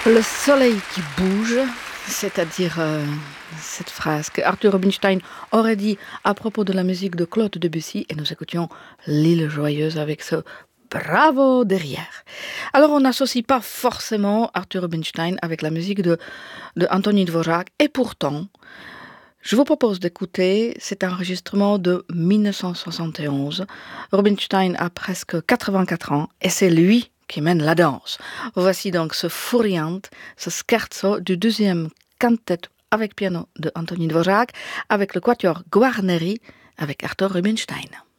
Le soleil qui bouge, c'est-à-dire cette phrase que Arthur Rubinstein aurait dit à propos de la musique de Claude Debussy, et nous écoutions L'île joyeuse avec ce bravo derrière. Alors on n'associe pas forcément Arthur Rubinstein avec la musique de Antonín Dvořák, et pourtant, je vous propose d'écouter cet enregistrement de 1971. Rubinstein a presque 84 ans et c'est lui qui mène la danse. Voici donc ce Furiant, ce scherzo du deuxième cantet avec piano de Antonín Dvořák avec le quatuor Guarneri avec Arthur Rubinstein.